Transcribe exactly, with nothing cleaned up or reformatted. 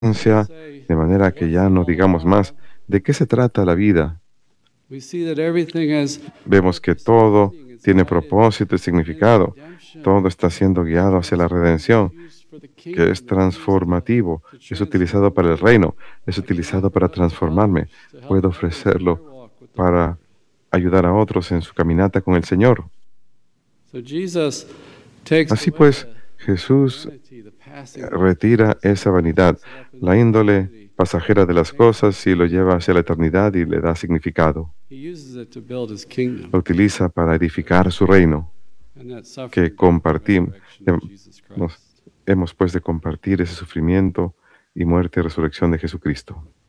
de manera que ya no digamos más de qué se trata la vida. Vemos que todo tiene propósito y significado. Todo está siendo guiado hacia la redención, que es transformativo, es utilizado para el reino, es utilizado para transformarme. Puedo ofrecerlo para ayudar a otros en su caminata con el Señor. Así pues, Jesús retira esa vanidad, la índole pasajera de las cosas, y lo lleva hacia la eternidad y le da significado. Lo utiliza para edificar su reino, que compartimos. Hemos pues de compartir ese sufrimiento y muerte y resurrección de Jesucristo.